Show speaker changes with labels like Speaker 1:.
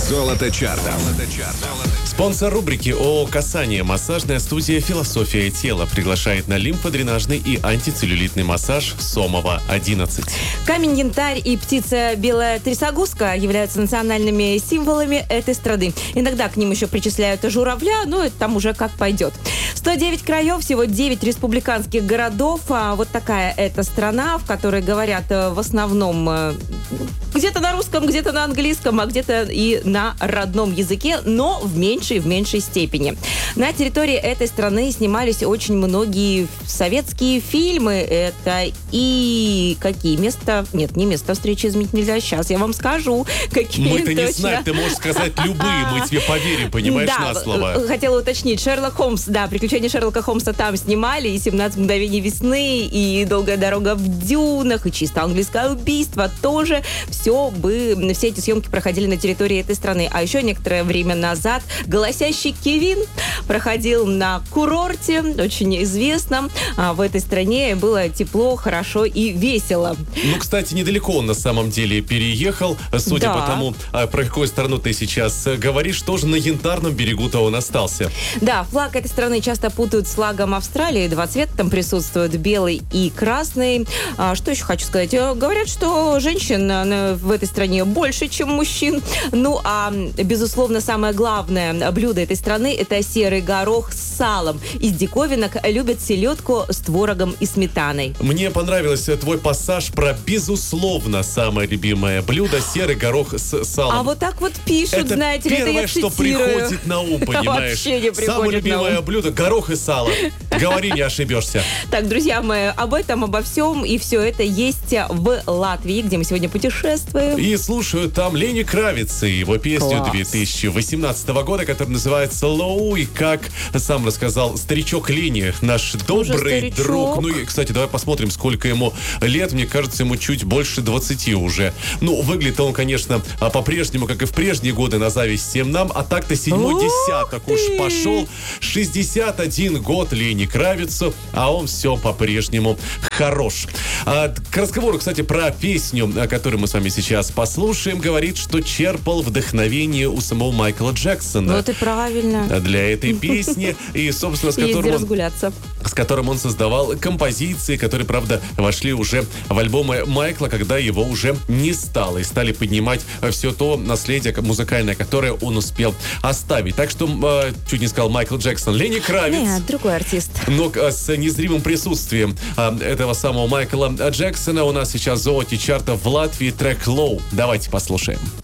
Speaker 1: Золото чарта.
Speaker 2: Спонсор рубрики ООО «Касание». Массажная студия «Философия тела» приглашает на лимфодренажный и антицеллюлитный массаж Сомова 11.
Speaker 3: Камень янтарь и птица белая трясогузка являются национальными символами этой страны. Иногда к ним еще причисляют журавля, но это там уже как пойдет. 109 краев, всего 9 республиканских городов. Вот такая эта страна, в которой говорят в основном где-то на русском, где-то на английском, а где-то и на родном языке, но в меньшей степени. На территории этой страны снимались очень многие советские фильмы. Это и какие места... Нет, не место встречи изменить нельзя. Сейчас я вам скажу, какие
Speaker 2: Мы-то
Speaker 3: точно.
Speaker 2: не знаем, ты можешь сказать любые, мы тебе поверим, понимаешь, на слово.
Speaker 3: Да, хотела уточнить. Шерлок Холмс, да, «Приключения Шерлока Холмса» там снимали, и «17 мгновений весны», и «Долгая дорога в дюнах», и «Чисто английское убийство» тоже. Все эти съемки проходили на территории этой страны. А еще некоторое время назад «Голосящий Кевин» проходил на курорте, очень известном. В этой стране было тепло, хорошо и весело.
Speaker 2: Ну, кстати, недалеко он на самом деле переехал. Судя по тому, про какую страну ты сейчас говоришь, тоже на Янтарном берегу-то он остался.
Speaker 3: Да, флаг этой страны часто путают с флагом Австралии. Два цвета там присутствуют, белый и красный. Что еще хочу сказать? Говорят, что женщин в этой стране больше, чем мужчин. Ну, а, безусловно, самое главное блюдо этой страны – это серый горох с салом. Из диковинок любят селедку с творогом и сметаной.
Speaker 2: Мне понравился твой пассаж про, безусловно, самое любимое блюдо – серый горох с салом.
Speaker 3: А вот так вот пишут,
Speaker 2: это
Speaker 3: знаете ли, это я
Speaker 2: первое, что
Speaker 3: цитирую.
Speaker 2: приходит на ум, понимаешь?
Speaker 3: Вообще не приходит
Speaker 2: Самое любимое
Speaker 3: на ум.
Speaker 2: блюдо – горох и сало. Говори, не ошибешься.
Speaker 3: Так, друзья мои, об этом, обо всем, и все это есть в Латвии, где мы сегодня путешествуем.
Speaker 2: И слушаю там Лени Кравиц и его песню
Speaker 3: Класс.
Speaker 2: 2018 года, которая называется «Low». И как сам рассказал старичок Лени, наш добрый
Speaker 3: старичок.
Speaker 2: друг. Ну и, кстати, давай посмотрим, сколько ему лет. Мне кажется, ему чуть больше 20 уже. Ну, выглядит он, конечно, по-прежнему, как и в прежние годы, на зависть всем нам. А так-то седьмой десяток уж пошел. 61 год Лени Кравицу, а он все по-прежнему хорош. К разговору, кстати, про песню, которую мы с вами сейчас послушаем, говорит, что черпал вдохновение у самого Майкла Джексона.
Speaker 3: Вот и правильно.
Speaker 2: Для этой песни. И, собственно,
Speaker 3: Езди разгуляться.
Speaker 2: с которым он создавал композиции, которые, правда, вошли уже в альбомы Майкла, когда его уже не стало. И стали поднимать все то наследие музыкальное, которое он успел оставить. Так что, чуть не сказал Майкл Джексон, Лени Кравиц.
Speaker 3: Нет, другой артист.
Speaker 2: Но с незримым присутствием этого самого Майкла Джексона у нас сейчас в золоте чарта в Латвии трек «Low». Давайте послушаем.